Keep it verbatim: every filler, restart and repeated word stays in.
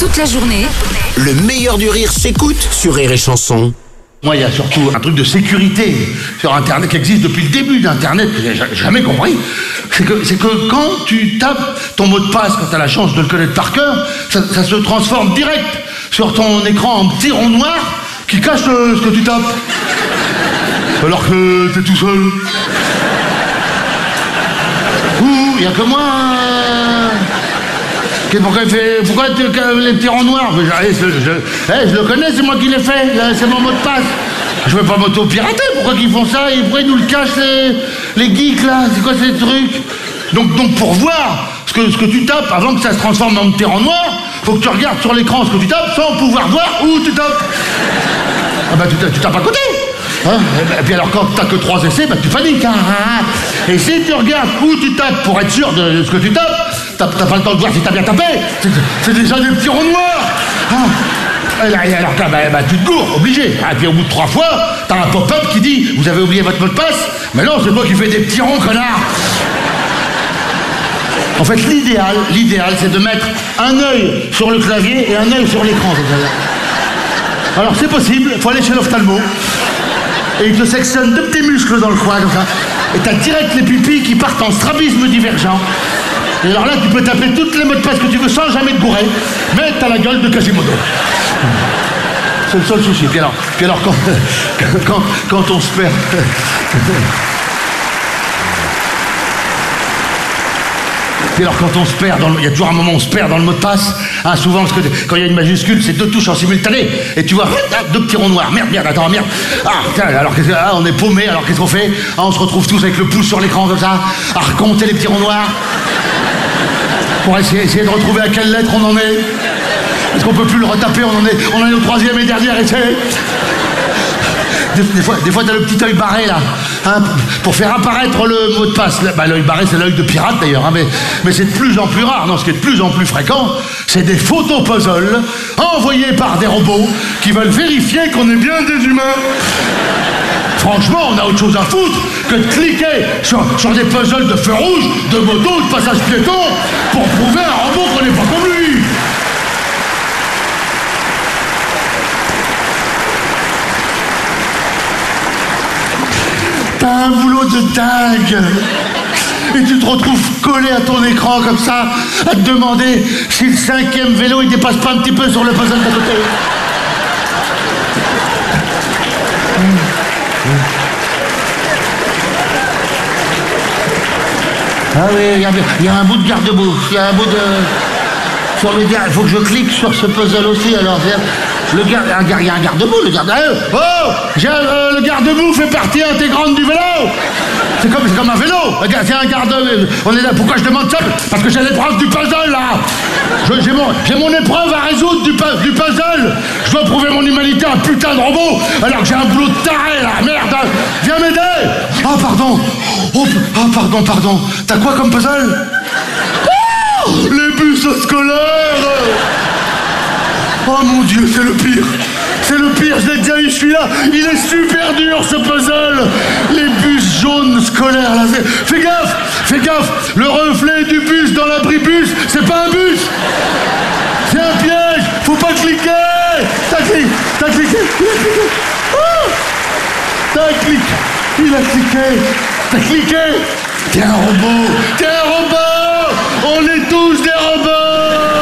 Toute la journée, Le meilleur du rire s'écoute sur Rire et Chanson. Moi, il y a surtout un truc de sécurité sur Internet qui existe depuis le début d'Internet, que j'ai jamais compris. C'est que, c'est que quand tu tapes ton mot de passe, quand tu as la chance de le connaître par cœur, ça, ça se transforme direct sur ton écran en petit rond noir qui cache euh, ce que tu tapes. Alors que t'es tout seul. Ouh, il y a que moi. euh, Qu'est- Pourquoi, il fait, pourquoi tu, les petits ronds noirs? Mais je, je, je, eh, je le connais, c'est moi qui l'ai fait, là, c'est mon mot de passe. Je veux pas m'auto-pirater, pourquoi qu'ils font ça? Et pourquoi ils nous le cachent, les, les geeks, là? C'est quoi ces trucs? Donc, donc pour voir ce que, ce que tu tapes, avant que ça se transforme en petit rond noir, faut que tu regardes sur l'écran ce que tu tapes sans pouvoir voir où tu tapes. Ah bah tu, tu tapes à côté. Hein, et puis alors quand t'as que trois essais, bah tu paniques. Hein, hein. Et si tu regardes où tu tapes pour être sûr de, de ce que tu tapes, t'as t'as pas le temps de voir si t'as bien tapé. C'est, c'est déjà des petits ronds noirs. Hein. Et, là, et alors bah, bah, tu te gourres, obligé. Et puis au bout de trois fois, t'as un pop-up qui dit vous avez oublié votre mot de passe. Mais non, c'est toi qui fais des petits ronds, connard. En fait, l'idéal, l'idéal, c'est de mettre un œil sur le clavier et un œil sur l'écran. Alors c'est possible, il faut aller chez l'ophtalmo. Et il te sectionne deux petits muscles dans le coin, comme ça. Et t'as direct les pupilles qui partent en strabisme divergent. Et alors là, tu peux taper toutes les mots de passe que tu veux sans jamais te gourer. Mais t'as la gueule de Quasimodo. C'est le seul souci. Puis alors, puis alors quand, quand, quand on se perd... Puis alors quand on se perd, dans le... il y a toujours un moment où on se perd dans le mot de passe, hein, souvent parce que quand il y a une majuscule, c'est deux touches en simultané, et tu vois, ah, deux petits ronds noirs, merde, merde, attends, merde, ah, tiens, alors qu'est-ce que... ah, on est paumé, alors qu'est-ce qu'on fait? Ah, on se retrouve tous avec le pouce sur l'écran comme ça, à recompter les petits ronds noirs, pour essayer, essayer de retrouver à quelle lettre on en est. Est-ce qu'on peut plus le retaper? On en est, on en est au troisième et dernier essai. Des, des fois, des fois t'as le petit œil barré là, hein, pour faire apparaître le mot de passe. Bah, l'œil barré, c'est l'œil de pirate d'ailleurs, hein, mais, mais c'est de plus en plus rare. Non, ce qui est de plus en plus fréquent, c'est des photos puzzles envoyées par des robots qui veulent vérifier qu'on est bien des humains. Franchement, on a autre chose à foutre que de cliquer sur, sur des puzzles de feu rouge, de moto, de passage piéton, pour prouver à un robot qu'on n'est pas comme lui. T'as un boulot de dingue. Et tu te retrouves collé à ton écran comme ça, à te demander si le cinquième vélo il dépasse pas un petit peu sur le puzzle d'à côté. Ah oui, il y, a- y a un bout de garde-boue, il y a un bout de... Sur le garde, il faut que je clique sur ce puzzle aussi, alors c'est- le garde, un gar- il y a un garde-boue, le garde... Oh, oh j'ai, euh, le garde-boue fait partie intégrante du vélo. C'est comme, c'est comme un vélo, c'est un garde... On est là, pourquoi je demande ça? Parce que j'ai l'épreuve du puzzle, là. Je- J'ai mon, j'ai mon épreuve à résoudre du, pu- du puzzle. Je dois prouver mon humanité à un putain de robot, alors que j'ai un boulot de taré, là, merde. Viens m'aider. Ah, pardon. Oh, p- ah, pardon, pardon. T'as quoi comme puzzle? Oh, les bus scolaires. Oh mon Dieu, c'est le pire. C'est le pire, je l'ai déjà eu celui-là. Il est super dur ce puzzle. Les bus jaunes scolaires là. c'est- Fais gaffe, fais gaffe. Le reflet du bus dans l'abribus, c'est pas un bus. C'est un piège. Faut pas cliquer. T'as cliqué, t'as cliqué, il a cliqué. Oh, t'as cliqué, il a cliqué. T'as cliqué. T'es un robot, t'es un robot. On est tous des robots.